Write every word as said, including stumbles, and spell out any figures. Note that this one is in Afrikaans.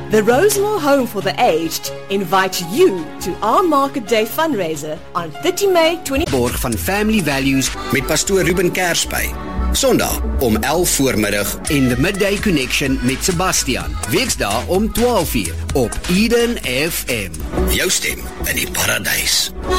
The Roselaw Home for the Aged invites you to our Market Day fundraiser on thirty May twenty Borg van Family Values met pastoor Ruben Kersby. Sondag om elf voormiddag en The Midday Connection met Sebastian. Weksdae om twaalf uur op Eden F M. Jou stem in die paradys.